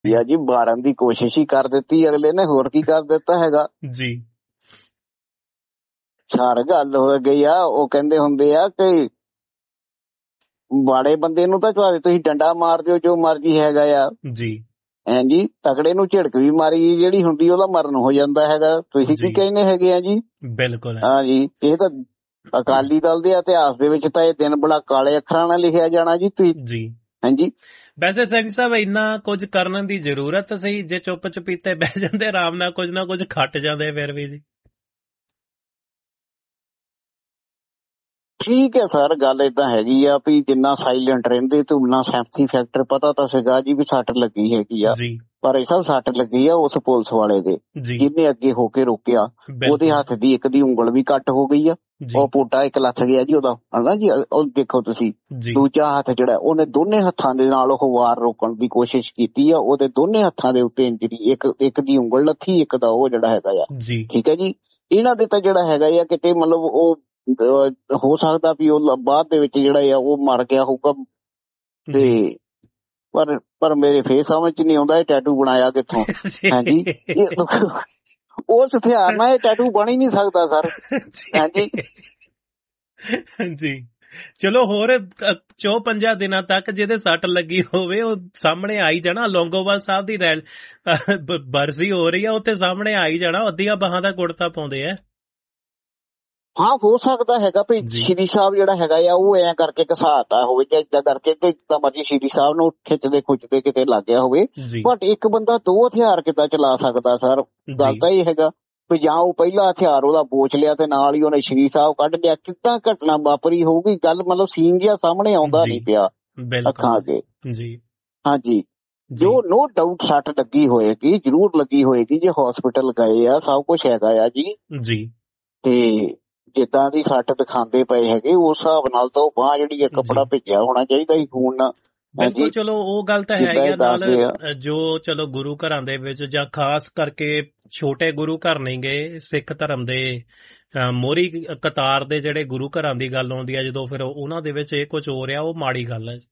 ਆ ਜੀ, ਮਾਰਨ ਦੀ ਕੋਸ਼ਿਸ਼ ਹੀ ਕਰ ਦਿੱਤੀ ਅਗਲੇ ਨੇ, ਹੋਰ ਕੀ ਕਰ ਦਿੱਤਾ ਹੈਗਾ ਜੀ। ਸਾਰ ਗੱਲ ਹੋ ਗਈ ਆ। ਉਹ ਕਹਿੰਦੇ ਹੁੰਦੇ ਆ ਕਿ ਮਾੜੇ ਬੰਦੇ ਨੂੰ ਤਾਂ ਭਾਵੇਂ ਤੁਸੀਂ ਡੰਡਾ ਮਾਰ ਦਿਓ, ਜੋ ਮਰਜੀ ਹੈਗਾ ਆ ਜੀ ਜੀ, ਤਕੜੇ ਨੂੰ ਝਿੜਕ ਵੀ ਮਾਰੀ ਜਿਹੜੀ ਹੁੰਦੀ ਉਹਦਾ ਮਰਨ ਹੋ ਜਾਂਦਾ ਹੈਗਾ। ਤੁਸੀਂ ਕੀ ਕਹਿੰਦੇ ਹੈਗੇ ਆ ਜੀ? ਬਿਲਕੁਲ। ਹਾਂ ਜੀ, ਇਹ ਤਾਂ ਅਕਾਲੀ ਦਲ ਦੇ ਇਤਿਹਾਸ ਦੇ ਵਿੱਚ ਤਾਂ ਇਹ ਦਿਨ ਬੜਾ ਕਾਲੇ ਅੱਖਰਾਂ ਨਾਲ ਲਿਖਿਆ ਜਾਣਾ ਜੀ। ਤੁਸੀਂ ਜੀ ਹਾਂਜੀ, ਵੈਸੇ ਸਿੰਘ ਸਾਹਿਬ ਇੰਨਾ ਕੁਝ ਕਰਨ ਦੀ ਜ਼ਰੂਰਤ ਸਹੀ? ਜੇ ਚੁੱਪ ਚਪੀਤੇ ਬਹਿ ਜਾਂਦੇ ਆਰਾਮ ਨਾਲ, ਕੁਝ ਨਾ ਕੁਝ ਖੱਟ ਜਾਂਦੇ ਫਿਰ ਵੀ ਜੀ। ਠੀਕ ਹੈ ਸਰ, ਗੱਲ ਏਦਾਂ ਹੈਗੀ ਆ ਵੀ ਜਿੰਨਾ ਸਾਇਲੈਂਟ ਰਹਿੰਦੇ ਤੇ ਉਨਾ ਸੈਂਪਥੀ ਫੈਕਟਰ ਪਤਾ ਤਾਂ ਸੀਗਾ ਜੀ ਵੀ ਸੱਟ ਲੱਗੀ ਹੈਗੀ ਆ। ਪਰ ਇਹ ਸਭ ਸੱਟ ਲੱਗੀ ਆ ਉਸ ਪੁਲਿਸ ਵਾਲੇ ਦੇ ਜਿਹਨੇ ਅੱਗੇ ਹੋ ਕੇ ਰੋਕਿਆ। ਉਹਦੇ ਹੱਥ ਦੀ ਇੱਕ ਦੀ ਉਂਗਲ ਵੀ ਕੱਟ ਹੋ ਗਈ ਆ, ਉਹ ਪੋਟਾ ਇੱਕ ਲੱਥ ਗਿਆ ਜੀ ਉਹਦਾ, ਹਨਾ ਜੀ। ਉਹ ਦੇਖੋ ਤੁਸੀਂ, ਦੂਜਾ ਹੱਥ ਜਿਹੜਾ ਉਹਨੇ ਦੋਨੇ ਹੱਥਾਂ ਦੇ ਨਾਲ ਉਹ ਵਾਰ ਰੋਕਣ ਦੀ ਕੋਸ਼ਿਸ਼ ਕੀਤੀ ਆ, ਉਹਦੇ ਦੋਨੇ ਹੱਥਾਂ ਦੇ ਉੱਤੇ ਇੰਜਰੀ, ਇੱਕ ਦੀ ਉਂਗਲ ਲੱਥੀ, ਇੱਕ ਦਾ ਉਹ ਜਿਹੜਾ ਹੈਗਾ ਆ। ਠੀਕ ਹੈ ਜੀ। ਇਹਨਾਂ ਦੇ ਤਾਂ ਜਿਹੜਾ ਹੈਗਾ ਆ ਕਿਤੇ ਮਤਲਬ ਉਹ ਹੋ ਸਕਦਾ ਵੀ ਉਹ ਬਾਅਦ ਦੇ ਵਿੱਚ ਜਿਹੜਾ ਆ ਉਹ ਮਰ ਗਿਆ ਹੋਊਗਾ। ਤੇ ਪਰ ਮੇਰੇ ਫੇਰ ਸਮਝ ਚ ਨਹੀਂ ਆਉਂਦਾ ਇਹ ਟੈਟੂ ਬਣਾਇਆ ਕਿੱਥੋਂ। ਹਾਂਜੀ, ਉਸ ਹਥਿਆਰ ਨਾਲ ਇਹ ਟੈਟੂ ਬਣ ਹੀ ਨਹੀਂ ਸਕਦਾ ਸਰ। ਹਾਂਜੀ ਜੀ ਚਲੋ, ਹੋਰ 4-5 ਦਿਨਾਂ ਤੱਕ ਜਿਹਦੇ ਸੱਟ ਲੱਗੀ ਹੋਵੇ ਉਹ ਸਾਹਮਣੇ ਆਈ ਜਾਣਾ। ਲੌਂਗੋਵਾਲ ਸਾਹਿਬ ਦੀ ਬਰਸੀ ਹੋ ਰਹੀ ਆ, ਉੱਥੇ ਸਾਹਮਣੇ ਆਈ ਜਾਣਾ। ਅੱਧੀਆਂ ਬਾਹਾਂ ਦਾ ਕੁੜਤਾ ਪਾਉਂਦੇ ਆ। ਹਾਂ, ਹੋ ਸਕਦਾ ਹੈਗਾ ਵੀ ਸ਼੍ਰੀ ਸਾਹਿਬ ਜਿਹੜਾ ਹੈਗਾ ਆ ਉਹ ਐਂ ਕਰਕੇ ਘਸਾਤਾ ਹੋਵੇ ਜਾਂ ਏਦਾਂ ਕਰਕੇ ਜਿੱਦਾਂ ਮਰਜੀ ਸ਼੍ਰੀ ਸਾਹਿਬ ਨੂੰ ਖਿੱਚਦੇ ਖੁੱਚਦੇ ਕਿਤੇ ਲੱਗ ਗਿਆ ਹੋਵੇ। ਬਟ ਇੱਕ ਬੰਦਾ 2 ਹਥਿਆਰ ਕਿੱਦਾਂ ਚਲਾ ਸਕਦਾ ਸਰ? ਗੱਲ ਤਾਂ ਇਹ ਹੈਗਾ ਵੀ ਜਾਂ ਉਹ ਪਹਿਲਾ ਹਥਿਆਰ ਉਹਦਾ ਬੋਚ ਲਿਆ ਤੇ ਨਾਲ ਹੀ ਉਹਨੇ ਸ਼੍ਰੀ ਸਾਹਿਬ ਕੱਢ ਲਿਆ। ਕਿੱਦਾਂ ਘਟਨਾ ਵਾਪਰੀ ਹੋਊਗੀ? ਗੱਲ ਮਤਲਬ ਸੀਨ ਜਿਹਾ ਸਾਹਮਣੇ ਆਉਂਦਾ ਨਹੀਂ ਪਿਆ ਅੱਖਾਂ ਅੱਗੇ। ਹਾਂਜੀ, ਜੋ ਨੋ ਡਾਊਟ ਸੱਟ ਲੱਗੀ ਹੋਏਗੀ, ਜ਼ਰੂਰ ਲੱਗੀ ਹੋਏਗੀ। ਜੇ ਹਸਪੀਟਲ ਗਏ ਆ, ਸਭ ਕੁਛ ਹੈਗਾ ਆ ਜੀ। ਤੇ ਜਿੱਦਾਂ ਦੀ ਸੱਟ ਦਿਖਾਉਂਦੇ ਪਏ ਹੈਗੇ ਉਸ ਹਿਸਾਬ ਨਾਲ ਤਾਂ ਉਹ ਬਾਂਹ ਜਿਹੜੀ ਹੈ ਕੱਪੜਾ ਭਿੱਜਿਆ ਹੋਣਾ ਚਾਹੀਦਾ ਸੀ ਖੂਨ ਨਾਲ। ਬਿਲਕੁਲ। ਚਲੋ ਉਹ ਗੱਲ ਤਾਂ ਹੈ ਹੀ ਆ। ਨਾਲ ਜੋ ਚਲੋ ਗੁਰੂ ਘਰਾਂ ਦੇ ਵਿੱਚ ਜਾਂ ਖਾਸ ਕਰਕੇ ਛੋਟੇ ਗੁਰੂ ਘਰ ਨਹੀਂ ਗਏ ਸਿੱਖ ਧਰਮ ਦੇ ਮੋਹਰੀ ਕਤਾਰ ਦੇ ਜਿਹੜੇ ਗੁਰੂ ਘਰਾਂ ਦੀ ਗੱਲ ਆਉਂਦੀ ਆ, ਜਦੋਂ ਫਿਰ ਉਹਨਾਂ ਦੇ ਵਿੱਚ ਇਹ ਕੁਝ ਹੋ ਰਿਹਾ, ਉਹ ਮਾੜੀ ਗੱਲ ਹੈ।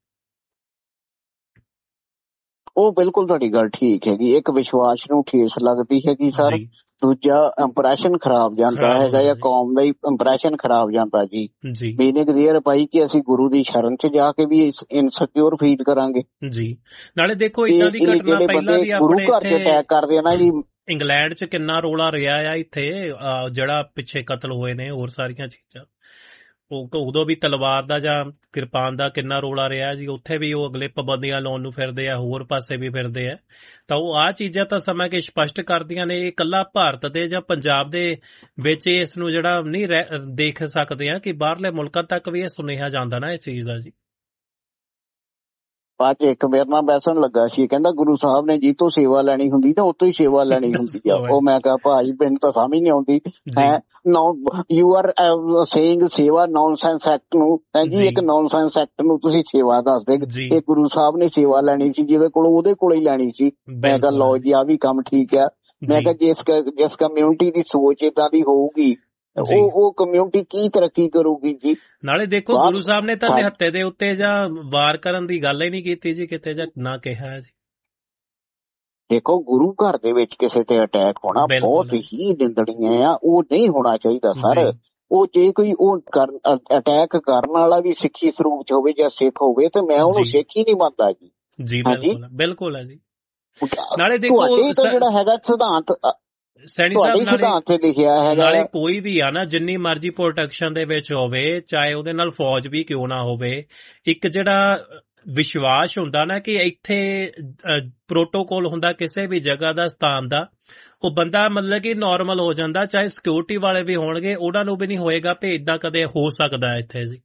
ਉਹ ਬਿਲਕੁਲ ਤੁਹਾਡੀ ਗੱਲ ਠੀਕ ਹੈਗੀ। ਇੱਕ ਵਿਸ਼ਵਾਸ ਨੂੰ ਠੇਸ ਲੱਗਦੀ ਹੈਗੀ ਸਰ। ਦੂਜਾ ਇੰਪ੍ਰੈਸ਼ਨ ਖਰਾਬ ਜਾਂਦਾ ਹੈਗਾ ਜਾਂ ਕੌਮ ਦਾ ਹੀ ਇੰਪ੍ਰੈਸ਼ਨ ਖਰਾਬ ਜਾਂਦਾ ਜੀ। ਮੀਨਿੰਗ ਦੇਰ ਪਾਈ ਕਿ ਅਸੀਂ ਗੁਰੂ ਦੀ ਸ਼ਰਨ ਚ ਜਾ ਕੇ ਵੀ ਇਨਸਿਕਿਉਰ ਫੀਲ ਕਰਾਂਗੇ ਜੀ। ਨਾਲੇ ਦੇਖੋ ਇਦਾਂ ਦੀ ਘਟਨਾ ਪਹਿਲਾਂ ਵੀ ਗੁਰੂ ਘਰ ਚ ਅਟੈਕ ਕਰਦੇ ਆ ਨਾ ਜੀ। ਇੰਗਲੈਂਡ ਚ ਕਿੰਨਾ ਰੌਲਾ ਰਿਹਾ ਆ ਇੱਥੇ, ਜਿਹੜਾ ਪਿੱਛੇ ਕਤਲ ਹੋਏ ਨੇ, ਹੋਰ ਸਾਰੀਆਂ ਚੀਜ਼ਾਂ। ਉਦੋਂ ਵੀ ਤਲਵਾਰ ਦਾ ਜਾਂ ਕਿਰਪਾਨ ਦਾ ਕਿੰਨਾ ਰੌਲਾ ਰਿਹਾ ਜੀ। ਉੱਥੇ ਵੀ ਉਹ ਅਗਲੇ ਪਾਬੰਦੀਆਂ ਲਾਉਣ ਨੂੰ ਫਿਰਦੇ ਆ, ਹੋਰ ਪਾਸੇ ਵੀ ਫਿਰਦੇ ਆ। ਤਾਂ ਉਹ ਆਹ ਚੀਜ਼ਾਂ ਤਾਂ ਸਮਾਂ ਕਿ ਸਪਸ਼ਟ ਕਰਦੀਆਂ ਨੇ। ਇਹ ਇਕੱਲਾ ਭਾਰਤ ਦੇ ਜਾਂ ਪੰਜਾਬ ਦੇ ਵਿੱਚ ਇਸ ਨੂੰ ਜਿਹੜਾ ਨਹੀਂ ਦੇਖ ਸਕਦੇ ਆ ਕਿ ਬਾਹਰਲੇ ਮੁਲਕਾਂ ਤੱਕ ਵੀ ਇਹ ਸੁਨੇਹਾ ਜਾਂਦਾ ਨਾ ਇਸ ਚੀਜ਼ ਦਾ ਜੀ। ਬਾਅਦ ਚ ਇੱਕ ਮੇਰੇ ਨਾਲ ਬੈਸਣ ਲੱਗਾ ਸੀ, ਕਹਿੰਦਾ ਗੁਰੂ ਸਾਹਿਬ ਨੇ ਜੀ ਤੋਂ ਸੇਵਾ ਲੈਣੀ ਹੁੰਦੀ ਤਾਂ ਉੱਥੋਂ ਹੀ ਸੇਵਾ ਲੈਣੀ ਹੁੰਦੀ ਆ। ਉਹ ਮੈਂ ਕਿਹਾ ਭਾਈ ਮੈਨੂੰ ਤਾਂ ਸਮਝ ਨਹੀਂ ਆਉਂਦੀ ਹੈ। ਯੂ ਆਰ ਸੇਇੰਗ ਸੇਵਾ ਨੌਨਸੈਂਸ ਐਕਟ ਨੂੰ ਜੀ, ਇੱਕ ਨੌਨਸੈਂਸ ਐਕਟ ਨੂੰ ਤੁਸੀਂ ਸੇਵਾ ਦੱਸਦੇ। ਇਹ ਗੁਰੂ ਸਾਹਿਬ ਨੇ ਸੇਵਾ ਲੈਣੀ ਸੀ ਜਿਹਦੇ ਕੋਲ, ਉਹਦੇ ਕੋਲ ਹੀ ਲੈਣੀ ਸੀ। ਮੈਂ ਕਿਹਾ ਲਓ ਜੀ, ਆਹ ਵੀ ਕੰਮ ਠੀਕ ਆ। ਮੈਂ ਕਿਹਾ ਜਿਸ ਕਮਿਊਨਿਟੀ ਦੀ ਸੋਚ ਏਦਾਂ ਦੀ ਹੋਊਗੀ ਉਹ ਕਮਿਊਨਿਟੀ ਕੀ ਤਰੱਕੀ ਕਰੂਗੀ ਜੀ। ਨਾਲੇ ਦੇਖੋ ਗੁਰੂ ਸਾਹਿਬ ਨੇ ਤਾਂ ਨਿਹੱਤੇ ਦੇ ਉੱਤੇ ਜਾਂ ਵਾਰ ਕਰਨ ਦੀ ਗੱਲ ਹੀ ਨਹੀਂ ਕੀਤੀ ਜੀ ਕਿਤੇ, ਜਾਂ ਨਾ ਕਿਹਾ ਜੀ। ਦੇਖੋ ਗੁਰੂ ਘਰ ਦੇ ਵਿੱਚ ਕਿਸੇ ਤੇ ਅਟੈਕ ਹੋਣਾ ਬਹੁਤ ਹੀ ਨਿੰਦਣੀय ਆ, ਉਹ ਨਹੀਂ ਹੋਣਾ ਚਾਹੀਦਾ ਸਰ। ਉਹ ਜੇ ਕੋਈ ਉਹ ਅਟੈਕ ਕਰਨ ਵਾਲਾ ਵੀ ਸਿੱਖੀ ਸਰੂਪ ਚ ਹੋਵੇ ਜਾਂ ਸਿੱਖ ਹੋਵੇ ਤੇ ਮੈਂ ਉਹਨੂੰ ਸਿੱਖ ਹੀ ਨਹੀਂ ਮੰਨਦਾ ਜੀ। ਬਿਲਕੁਲ ਹੈ ਜੀ। ਨਾਲੇ ਦੇਖੋ ਜਿਹੜਾ ਹੈਗਾ ਸਿਧਾਂਤ ਸੈਣੀ ਸਾਹਿਬ ਲਿਖਿਆ ਹੈਗਾ, ਨਾਲੇ ਕੋਈ ਵੀ ਆ ਨਾ ਜਿੰਨੀ ਮਰਜ਼ੀ ਪ੍ਰੋਟੈਕਸ਼ਨ ਦੇ ਵਿੱਚ ਹੋਵੇ, ਚਾਹੇ ਉਹਦੇ ਨਾਲ ਫੌਜ ਵੀ ਕਿਉਂ ਨਾ ਹੋਵੇ, ਇੱਕ ਜਿਹੜਾ ਵਿਸ਼ਵਾਸ ਹੁੰਦਾ ਨਾ ਕਿ ਇੱਥੇ ਪ੍ਰੋਟੋਕੋਲ ਹੁੰਦਾ ਕਿਸੇ ਵੀ ਜਗ੍ਹਾ ਦਾ, ਸਥਾਨ ਦਾ, ਉਹ ਬੰਦਾ ਮਤਲਬ ਕਿ ਨੋਰਮਲ ਹੋ ਜਾਂਦਾ। ਚਾਹੇ ਸਿਕਿਉਰਿਟੀ ਵਾਲੇ ਵੀ ਹੋਣਗੇ, ਉਹਨਾਂ ਨੂੰ ਵੀ ਨਹੀਂ ਹੋਏਗਾ ਵੀ ਏਦਾਂ ਕਦੇ ਹੋ ਸਕਦਾ ਇੱਥੇ ਜੀ।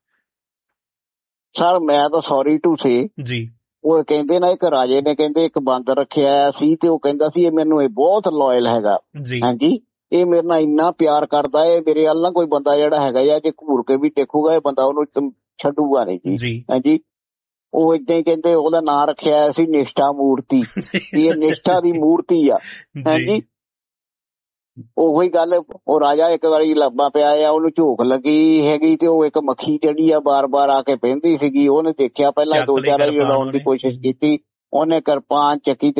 ਸਰ ਮੈਂ ਤਾਂ ਸੌਰੀ ਟੂ ਸੇ ਜੀ, ਉਹ ਕਹਿੰਦੇ ਨਾ ਇੱਕ ਰਾਜੇ ਨੇ ਕਹਿੰਦੇ ਇੱਕ ਬਾਂਦਰ ਰੱਖਿਆ ਸੀ ਤੇ ਉਹ ਕਹਿੰਦਾ ਸੀ ਇਹ ਮੈਨੂੰ ਇਹ ਬਹੁਤ ਲੋਇਲ ਹੈਗਾ ਹਾਂਜੀ, ਇਹ ਮੇਰੇ ਨਾਲ ਇੰਨਾ ਪਿਆਰ ਕਰਦਾ ਹੈ, ਮੇਰੇ ਵੱਲ ਨਾ ਕੋਈ ਬੰਦਾ ਜਿਹੜਾ ਹੈਗਾ ਆ ਜੇ ਘੂਰ ਕੇ ਵੀ ਦੇਖੂਗਾ ਇਹ ਬੰਦਾ ਉਹਨੂੰ ਛੱਡੂਗਾ ਨਹੀਂ ਜੀ। ਹਾਂਜੀ, ਉਹ ਏਦਾਂ ਹੀ ਕਹਿੰਦੇ ਉਹਦਾ ਨਾਂ ਰੱਖਿਆ ਸੀ ਨਿਸ਼ਠਾ ਮੂਰਤੀ। ਇਹ ਨਿਸ਼ਠਾ ਦੀ ਮੂਰਤੀ ਆ। ਹਾਂਜੀ, ਉਹੀ ਗੱਲ, ਉਹ ਰਾਜਾ ਇੱਕ ਵਾਰੀ ਲੱਭਾ ਪਿਆ ਆ, ਉਹਨੂੰ ਝੋਕ ਲੱਗੀ ਹੈਗੀ ਤੇ ਉਹ ਇੱਕ ਮੱਖੀ ਜਿਹੜੀ ਆ ਬਾਰ ਬਾਰ ਆ ਕੇ ਬਹਿੰਦੀ ਸੀਗੀ। ਉਹਨੇ ਦੇਖਿਆ ਪਹਿਲਾਂ 2-4 ਵਾਰੀ ਉਡਾਉਣ ਦੀ ਕੋਸ਼ਿਸ਼ ਕੀਤੀ, ਉਹਨੇ ਕਿਰਪਾਨ ਚੱਕੀ